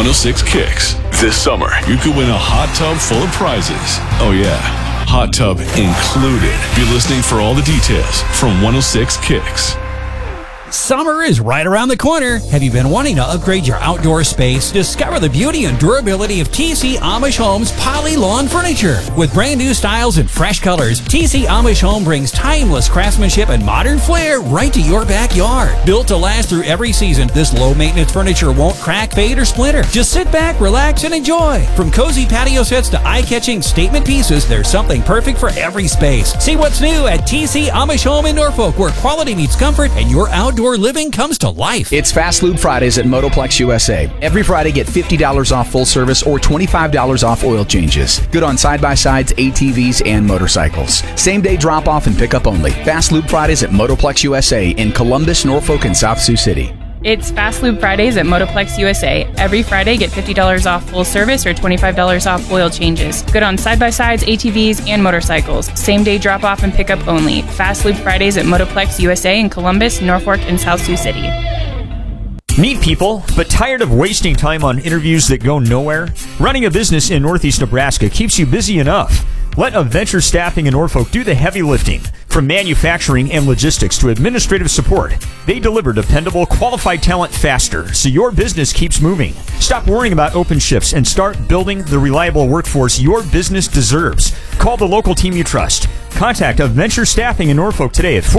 106 Kicks. This summer, you could win a hot tub full of prizes. Oh yeah, hot tub included. Be listening for all the details from 106 Kicks. Summer is right around the corner. Have you been wanting to upgrade your outdoor space? Discover the beauty and durability of TC Amish Home's Poly Lawn Furniture. With brand new styles and fresh colors, TC Amish Home brings timeless craftsmanship and modern flair right to your backyard. Built to last through every season, this low-maintenance furniture won't crack, fade, or splinter. Just sit back, relax, and enjoy. From cozy patio sets to eye-catching statement pieces, there's something perfect for every space. See what's new at TC Amish Home in Norfolk, where quality meets comfort and your outdoor living comes to life. It's Fast Lube Fridays at Motoplex USA. Every Friday, get $50 off full service or $25 off oil changes. Good on side-by-sides, ATVs, and motorcycles. Same-day drop-off and pickup only. Fast Lube Fridays at Motoplex USA in Columbus, Norfolk, and South Sioux City. It's Fast Lube Fridays at Motoplex USA. Every Friday, get $50 off full service or $25 off oil changes. Good on side-by-sides, ATVs, and motorcycles. Same-day drop-off and pickup only. Fast Lube Fridays at Motoplex USA in Columbus, Norfolk, and South Sioux City. Need people, but tired of wasting time on interviews that go nowhere? Running a business in Northeast Nebraska keeps you busy enough. Let Adventure Staffing in Norfolk do the heavy lifting. From manufacturing and logistics to administrative support, they deliver dependable, qualified talent faster, so your business keeps moving. Stop worrying about open shifts and start building the reliable workforce your business deserves. Call the local team you trust. Contact Adventure Staffing in Norfolk today at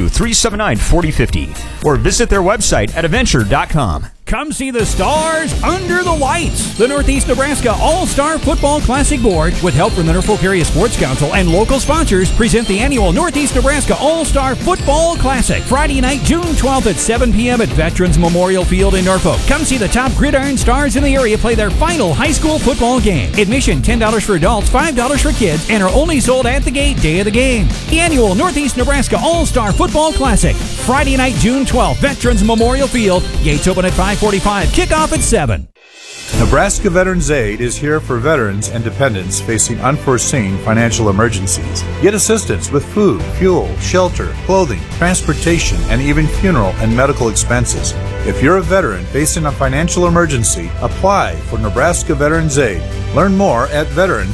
402-379-4050 or visit their website at adventure.com. Come see the stars under the lights. The Northeast Nebraska All-Star Football Classic Board, with help from the Norfolk Area Sports Council and local sponsors, present the annual Northeast Nebraska All-Star Football Classic. Friday night, June 12th at 7 p.m. at Veterans Memorial Field in Norfolk. Come see the top gridiron stars in the area play their final high school football game. Admission $10 for adults, $5 for kids, and are only sold at the gate day of the game. The annual Northeast Nebraska All-Star Football Classic. Friday night, June 12th, Veterans Memorial Field. Gates open at 5:45. Kickoff at 7. Nebraska Veterans Aid is here for veterans and dependents facing unforeseen financial emergencies. Get assistance with food, fuel, shelter, clothing, transportation, and even funeral and medical expenses. If you're a veteran facing a financial emergency, apply for Nebraska Veterans Aid. Learn more at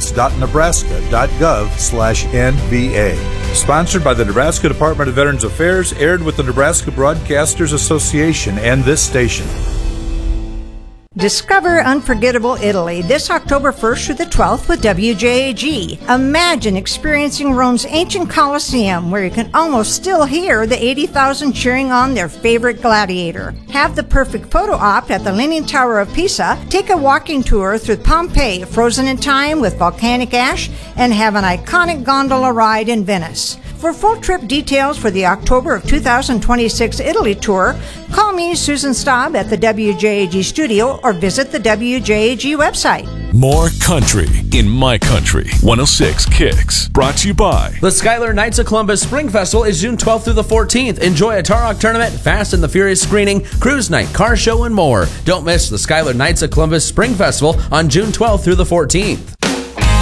veterans.nebraska.gov/NVA. Sponsored by the Nebraska Department of Veterans Affairs, aired with the Nebraska Broadcasters Association and this station. Discover unforgettable Italy this October 1st through the 12th with WJAG. Imagine experiencing Rome's ancient Colosseum, where you can almost still hear the 80,000 cheering on their favorite gladiator. Have the perfect photo op at the Leaning Tower of Pisa, take a walking tour through Pompeii, frozen in time with volcanic ash, and have an iconic gondola ride in Venice. For full trip details for the October of 2026 Italy tour, call me, Susan Staub, at the WJAG studio or visit the WJAG website. More country in my country. 106 Kicks. Brought to you by the Skylar Knights of Columbus Spring Festival is June 12th through the 14th. Enjoy a Tarok tournament, Fast and the Furious screening, cruise night, car show, and more. Don't miss the Skylar Knights of Columbus Spring Festival on June 12th through the 14th.